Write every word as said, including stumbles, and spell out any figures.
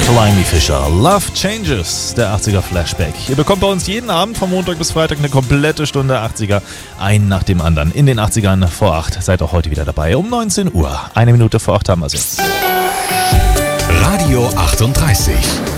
Climby Fisher, Love Changes, der achtziger Flashback. Ihr bekommt bei uns jeden Abend von Montag bis Freitag eine komplette Stunde achtziger, einen nach dem anderen. In den achtzigern vor acht. Seid auch heute wieder dabei um neunzehn Uhr. Eine Minute vor acht haben wir es jetzt. Radio achtunddreißig.